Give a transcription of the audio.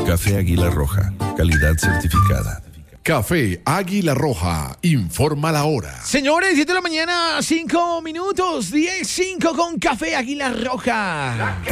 Café Águila Roja, calidad certificada. Café Águila Roja, informa la hora. Señores, 7 de la mañana, 5 minutos, 10:05 con Café Águila Roja.